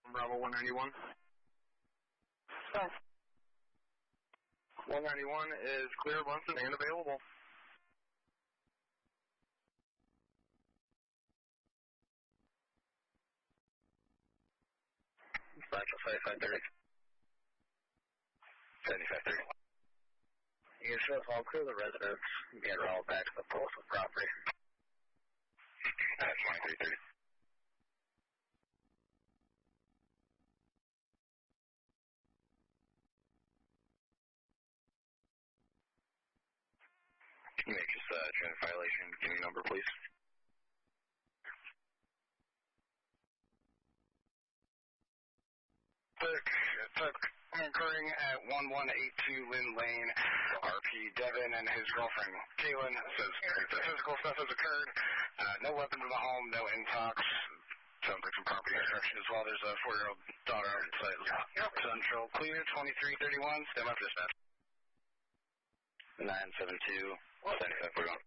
Bravo 191. Yes. 191 is clear, Bunsen, and available. Central 7530. 7530. You should all clear the residents and get her all back to the postal property. 2330. Make this traffic violation. Give me your number, please. Took occurring at 1182 Lynn Lane. RP Devin and his girlfriend Kaylin says the physical stuff has occurred. No weapons in the home, no intox. Sounds like some property destruction as well. There's a 4-year-old daughter on site. Central clear, 2331. Stand by for dispatch. 972 7541.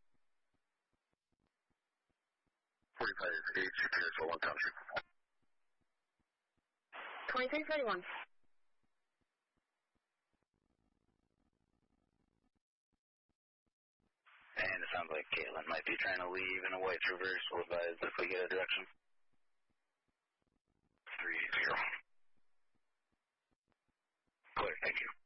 45 superior for 1 country. 2331. And it sounds like Caitlin might be trying to leave in a white Traverse. We'll advise if we get a direction. 30. Clear, thank you.